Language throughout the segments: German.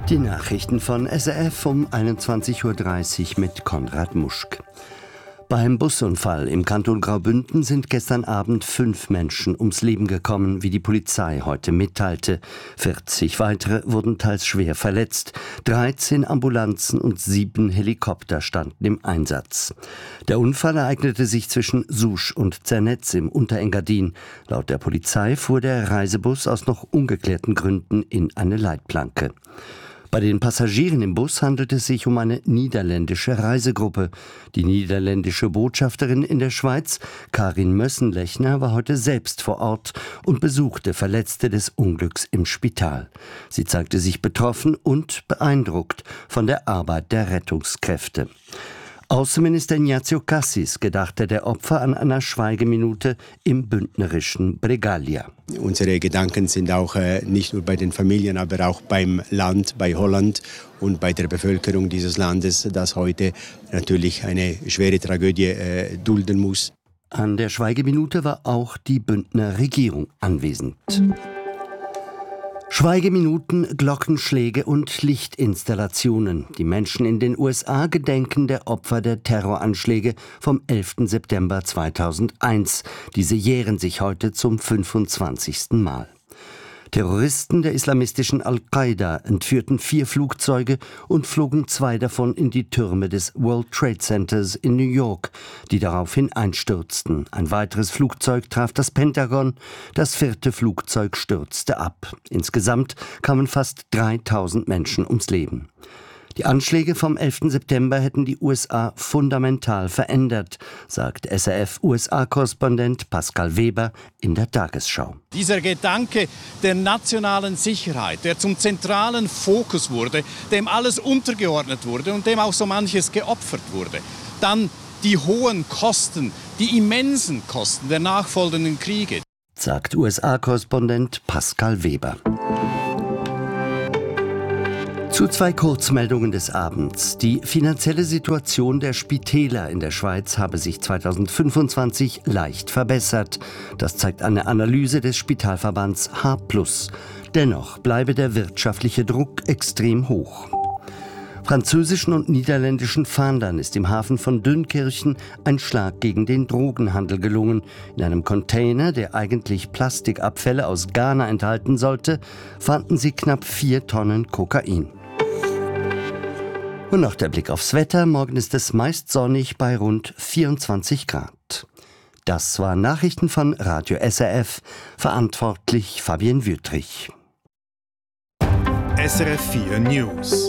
Die Nachrichten von SRF um 21.30 Uhr mit Konrad Muschk. Beim Busunfall im Kanton Graubünden sind gestern Abend 5 Menschen ums Leben gekommen, wie die Polizei heute mitteilte. 40 weitere wurden teils schwer verletzt. 13 Ambulanzen und 7 Helikopter standen im Einsatz. Der Unfall ereignete sich zwischen Susch und Zernetz im Unterengadin. Laut der Polizei fuhr der Reisebus aus noch ungeklärten Gründen in eine Leitplanke. Bei den Passagieren im Bus handelt es sich um eine niederländische Reisegruppe. Die niederländische Botschafterin in der Schweiz, Karin Mössenlechner, war heute selbst vor Ort und besuchte Verletzte des Unglücks im Spital. Sie zeigte sich betroffen und beeindruckt von der Arbeit der Rettungskräfte. Außenminister Ignazio Cassis gedachte der Opfer an einer Schweigeminute im bündnerischen Bregaglia. Unsere Gedanken sind auch nicht nur bei den Familien, aber auch beim Land, bei Holland und bei der Bevölkerung dieses Landes, das heute natürlich eine schwere Tragödie dulden muss. An der Schweigeminute war auch die Bündner Regierung anwesend. Schweigeminuten, Glockenschläge und Lichtinstallationen. Die Menschen in den USA gedenken der Opfer der Terroranschläge vom 11. September 2001. Diese jähren sich heute zum 25. Mal. Terroristen der islamistischen Al-Qaida entführten 4 Flugzeuge und flogen 2 davon in die Türme des World Trade Centers in New York, die daraufhin einstürzten. Ein weiteres Flugzeug traf das Pentagon, das 4. Flugzeug stürzte ab. Insgesamt kamen fast 3000 Menschen ums Leben. Die Anschläge vom 11. September hätten die USA fundamental verändert, sagt SRF-USA-Korrespondent Pascal Weber in der Tagesschau. Dieser Gedanke der nationalen Sicherheit, der zum zentralen Fokus wurde, dem alles untergeordnet wurde und dem auch so manches geopfert wurde. Dann die hohen Kosten, die immensen Kosten der nachfolgenden Kriege, sagt USA-Korrespondent Pascal Weber. Zu 2 Kurzmeldungen des Abends. Die finanzielle Situation der Spitäler in der Schweiz habe sich 2025 leicht verbessert. Das zeigt eine Analyse des Spitalverbands H+. Dennoch bleibe der wirtschaftliche Druck extrem hoch. Französischen und niederländischen Fahndern ist im Hafen von Dünkirchen ein Schlag gegen den Drogenhandel gelungen. In einem Container, der eigentlich Plastikabfälle aus Ghana enthalten sollte, fanden sie knapp 4 Tonnen Kokain. Und noch der Blick aufs Wetter. Morgen ist es meist sonnig bei rund 24 Grad. Das waren Nachrichten von Radio SRF. Verantwortlich Fabienne Wüttrich. SRF 4 News.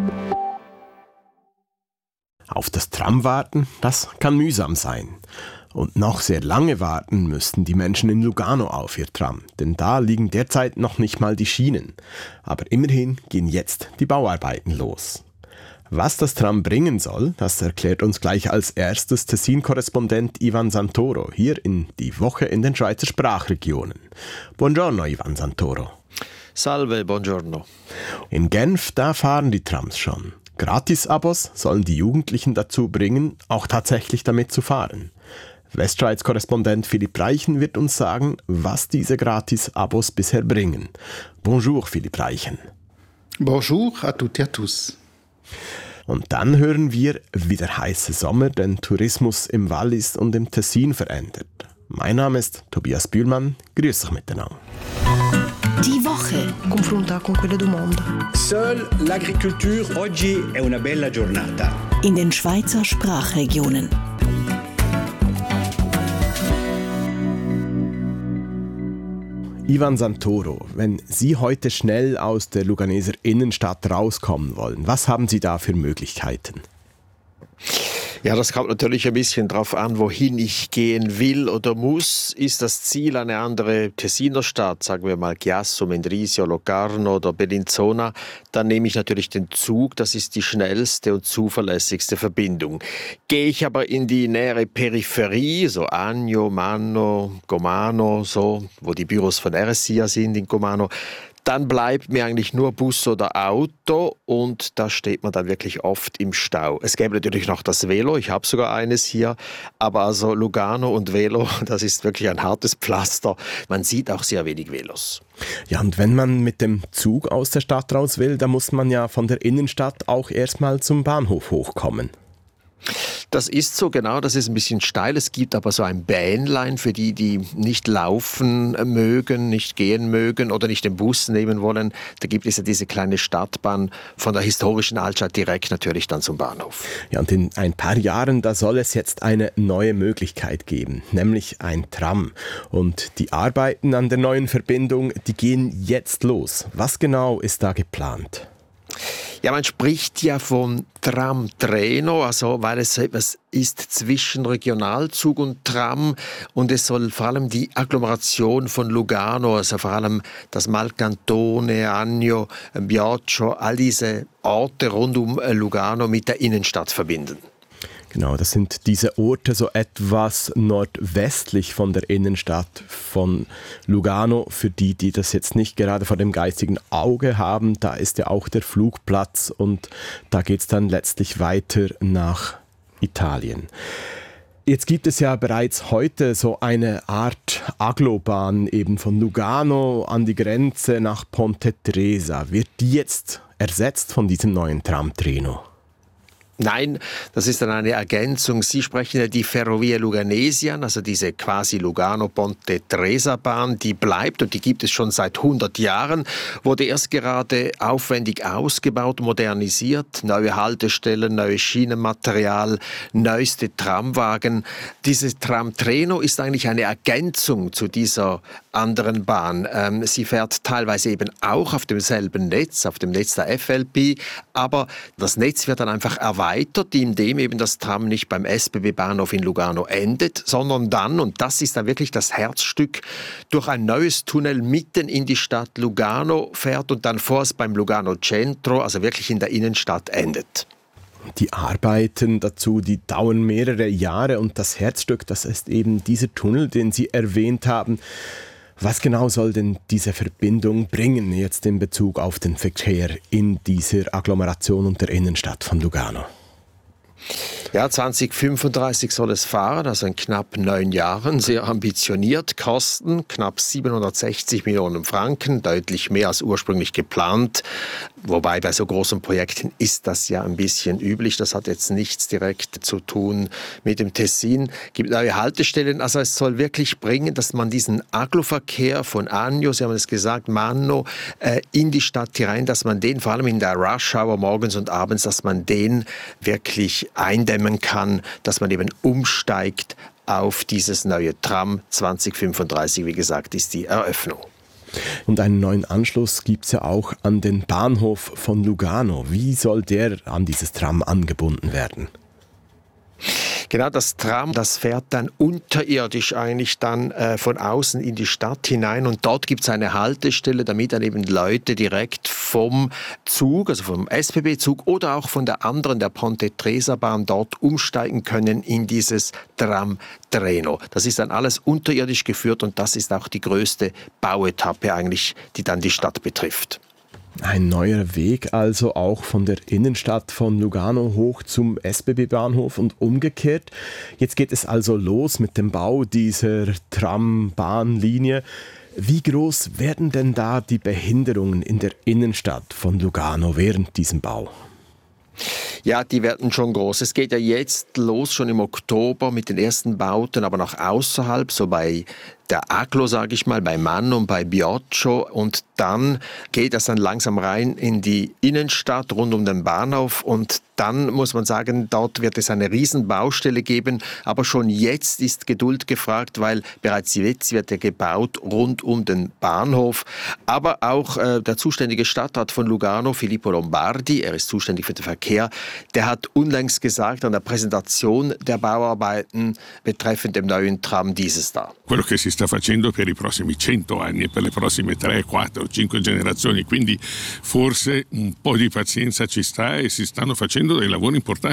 Auf das Tram warten, das kann mühsam sein. Und noch sehr lange warten müssten die Menschen in Lugano auf ihr Tram, denn da liegen derzeit noch nicht mal die Schienen. Aber immerhin gehen jetzt die Bauarbeiten los. Was das Tram bringen soll, das erklärt uns gleich als erstes Tessin-Korrespondent Ivan Santoro hier in die Woche in den Schweizer Sprachregionen. Buongiorno Ivan Santoro. Salve, buongiorno. In Genf, da fahren die Trams schon. Gratis-Abos sollen die Jugendlichen dazu bringen, auch tatsächlich damit zu fahren. Westschweiz-Korrespondent Philipp Reichen wird uns sagen, was diese Gratis-Abos bisher bringen. Bonjour, Philipp Reichen. Bonjour à toutes et à tous. Und dann hören wir, wie der heiße Sommer den Tourismus im Wallis und im Tessin verändert. Mein Name ist Tobias Bühlmann. Grüß euch miteinander. Die Woche. Confronta con quelle du mondo. Seule l'agriculture oggi è una bella giornata. In den Schweizer Sprachregionen. Ivan Santoro, wenn Sie heute schnell aus der Luganeser Innenstadt rauskommen wollen, was haben Sie da für Möglichkeiten? Ja, das kommt natürlich ein bisschen drauf an, wohin ich gehen will oder muss. Ist das Ziel eine andere Tessiner Stadt, sagen wir mal Chiasso, Mendrisio, Locarno oder Bellinzona, dann nehme ich natürlich den Zug. Das ist die schnellste und zuverlässigste Verbindung. Gehe ich aber in die nähere Peripherie, so Agno, Manno, Gomano, so, wo die Büros von RSIA sind in Gomano, Dann bleibt mir eigentlich nur Bus oder Auto und da steht man dann wirklich oft im Stau. Es gäbe natürlich noch das Velo, ich habe sogar eines hier, aber also Lugano und Velo, das ist wirklich ein hartes Pflaster. Man sieht auch sehr wenig Velos. Ja, und wenn man mit dem Zug aus der Stadt raus will, dann muss man ja von der Innenstadt auch erstmal zum Bahnhof hochkommen. Das ist so, genau, das ist ein bisschen steil. Es gibt aber so ein Bähnlein für die, die nicht laufen mögen, nicht gehen mögen oder nicht den Bus nehmen wollen. Da gibt es ja diese kleine Stadtbahn von der historischen Altstadt direkt natürlich dann zum Bahnhof. Ja, und in ein paar Jahren, da soll es jetzt eine neue Möglichkeit geben, nämlich ein Tram. Und die Arbeiten an der neuen Verbindung, die gehen jetzt los. Was genau ist da geplant? Ja, man spricht ja von Tram-Treno, also weil es etwas ist zwischen Regionalzug und Tram und es soll vor allem die Agglomeration von Lugano, also vor allem das Malcantone, Agno, Bioccio, all diese Orte rund um Lugano mit der Innenstadt verbinden. Genau, das sind diese Orte so etwas nordwestlich von der Innenstadt von Lugano. Für die, die das jetzt nicht gerade vor dem geistigen Auge haben, da ist ja auch der Flugplatz und da geht es dann letztlich weiter nach Italien. Jetzt gibt es ja bereits heute so eine Art Aglobahn eben von Lugano an die Grenze nach Ponte Tresa. Wird die jetzt ersetzt von diesem neuen Tram-Treno? Nein, das ist dann eine Ergänzung. Sie sprechen ja die Ferrovie Luganesi an, also diese quasi Lugano-Ponte-Tresa-Bahn, die bleibt und die gibt es schon seit 100 Jahren, wurde erst gerade aufwendig ausgebaut, modernisiert, neue Haltestellen, neues Schienenmaterial, neueste Tramwagen. Dieses Tram-Treno ist eigentlich eine Ergänzung zu dieser anderen Bahn. Sie fährt teilweise eben auch auf demselben Netz, auf dem Netz der FLP, aber das Netz wird dann einfach erweitert, indem eben das Tram nicht beim SBB-Bahnhof in Lugano endet, sondern dann, und das ist dann wirklich das Herzstück, durch ein neues Tunnel mitten in die Stadt Lugano fährt und dann vorerst beim Lugano Centro, also wirklich in der Innenstadt, endet. Die Arbeiten dazu, die dauern mehrere Jahre und das Herzstück, das ist eben dieser Tunnel, den Sie erwähnt haben. Was genau soll denn diese Verbindung bringen jetzt in Bezug auf den Verkehr in dieser Agglomeration und der Innenstadt von Lugano? Ja, 2035 soll es fahren, also in knapp 9 Jahren, sehr ambitioniert, Kosten knapp 760 Millionen Franken, deutlich mehr als ursprünglich geplant. Wobei bei so großen Projekten ist das ja ein bisschen üblich, das hat jetzt nichts direkt zu tun mit dem Tessin. Es gibt neue Haltestellen, also es soll wirklich bringen, dass man diesen Aggloverkehr von Agno, Sie haben es gesagt, Manno, in die Stadt hinein, dass man den vor allem in der Rush Hour morgens und abends, dass man den wirklich eindämmen kann, dass man eben umsteigt auf dieses neue Tram. 2035, wie gesagt, ist die Eröffnung. Und einen neuen Anschluss gibt es ja auch an den Bahnhof von Lugano. Wie soll der an dieses Tram angebunden werden? Genau, das Tram, das fährt dann unterirdisch eigentlich dann von außen in die Stadt hinein und dort gibt es eine Haltestelle, damit dann eben Leute direkt vom Zug, also vom SBB-Zug oder auch von der anderen, der Ponte Tresa-Bahn dort umsteigen können in dieses Tram-Treno. Das ist dann alles unterirdisch geführt und das ist auch die größte Bauetappe eigentlich, die dann die Stadt betrifft. Ein neuer Weg also auch von der Innenstadt von Lugano hoch zum SBB-Bahnhof und umgekehrt. Jetzt geht es also los mit dem Bau dieser Trambahnlinie. Wie groß werden denn da die Behinderungen in der Innenstadt von Lugano während diesem Bau? Ja, die werden schon groß. Es geht ja jetzt los, schon im Oktober mit den ersten Bauten, aber noch außerhalb, so bei der Aglo, sage ich mal, bei Manno und bei Bioccio. Und dann geht das dann langsam rein in die Innenstadt rund um den Bahnhof. Und dann muss man sagen, dort wird es eine Riesenbaustelle geben. Aber schon jetzt ist Geduld gefragt, weil bereits jetzt wird ja gebaut rund um den Bahnhof. Aber auch der zuständige Stadtrat von Lugano, Filippo Lombardi, er ist zuständig für den Verkehr, der hat unlängst gesagt an der Präsentation der Bauarbeiten betreffend dem neuen Tram dieses da. Quello che si sta facendo per i prossimi 100 anni e per le prossime 3, 4, 5 generazioni, quindi forse un po' di pazienza ci sta e si stanno facendo dei lavori importanti.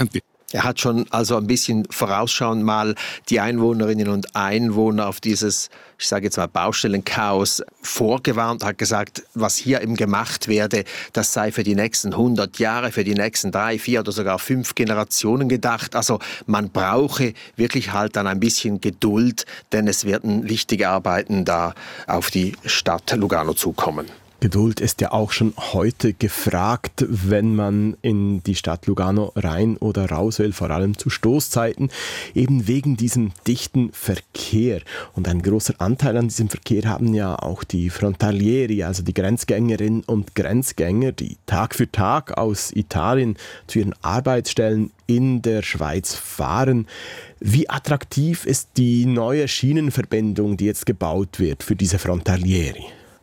Er hat schon also ein bisschen vorausschauend mal die Einwohnerinnen und Einwohner auf dieses, ich sage jetzt mal, Baustellenchaos vorgewarnt, hat gesagt, was hier eben gemacht werde, das sei für die nächsten 100 Jahre, für die nächsten 3, 4 oder sogar 5 Generationen gedacht. Also man brauche wirklich halt dann ein bisschen Geduld, denn es werden wichtige Arbeiten da auf die Stadt Lugano zukommen. Geduld ist ja auch schon heute gefragt, wenn man in die Stadt Lugano rein oder raus will, vor allem zu Stoßzeiten, eben wegen diesem dichten Verkehr. Und ein großer Anteil an diesem Verkehr haben ja auch die Frontalieri, also die Grenzgängerinnen und Grenzgänger, die Tag für Tag aus Italien zu ihren Arbeitsstellen in der Schweiz fahren. Wie attraktiv ist die neue Schienenverbindung, die jetzt gebaut wird für diese Frontalieri?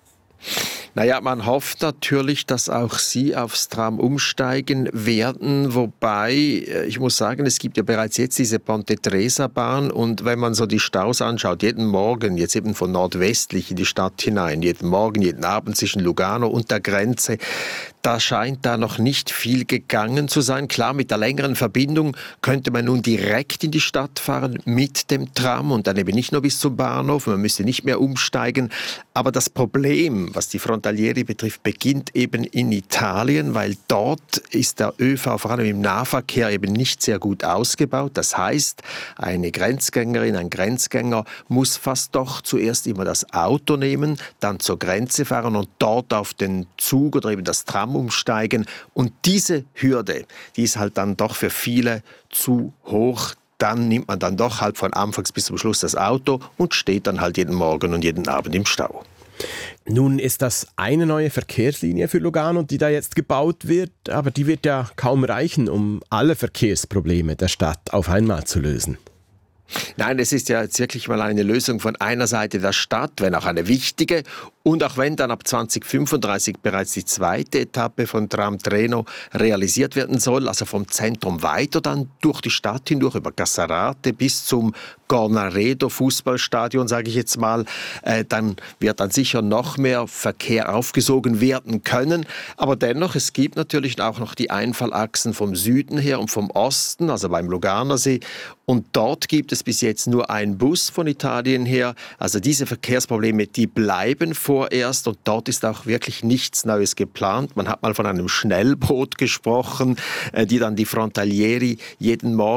Naja, man hofft natürlich, dass auch sie aufs Tram umsteigen werden, wobei, ich muss sagen, es gibt ja bereits jetzt diese Ponte Tresa Bahn und wenn man so die Staus anschaut, jeden Morgen, jetzt eben von nordwestlich in die Stadt hinein, jeden Morgen, jeden Abend zwischen Lugano und der Grenze, da scheint da noch nicht viel gegangen zu sein. Klar, mit der längeren Verbindung könnte man nun direkt in die Stadt fahren mit dem Tram und dann eben nicht nur bis zum Bahnhof, man müsste nicht mehr umsteigen. Aber das Problem, was die Frontalieri betrifft, beginnt eben in Italien, weil dort ist der ÖV vor allem im Nahverkehr eben nicht sehr gut ausgebaut. Das heißt, eine Grenzgängerin, ein Grenzgänger muss fast doch zuerst immer das Auto nehmen, dann zur Grenze fahren und dort auf den Zug oder eben das Tram umsteigen. Und diese Hürde, die ist halt dann doch für viele zu hoch. Dann nimmt man dann doch halt von Anfangs bis zum Schluss das Auto und steht dann halt jeden Morgen und jeden Abend im Stau. Nun ist das eine neue Verkehrslinie für Lugano, die da jetzt gebaut wird, aber die wird ja kaum reichen, um alle Verkehrsprobleme der Stadt auf einmal zu lösen. Nein, es ist ja jetzt wirklich mal eine Lösung von einer Seite der Stadt, wenn auch eine wichtige. Und auch wenn dann ab 2035 bereits die zweite Etappe von Tram Treno realisiert werden soll, also vom Zentrum weiter dann durch die Stadt hindurch, über Cassarate bis zum Cornaredo Fußballstadion, sage ich jetzt mal, dann wird dann sicher noch mehr Verkehr aufgesogen werden können. Aber dennoch, es gibt natürlich auch noch die Einfallachsen vom Süden her und vom Osten, also beim Luganersee. Und dort gibt es bis jetzt nur einen Bus von Italien her. Also diese Verkehrsprobleme, die bleiben vorerst und dort ist auch wirklich nichts Neues geplant. Man hat mal von einem Schnellboot gesprochen, die dann die Frontalieri jeden Morgen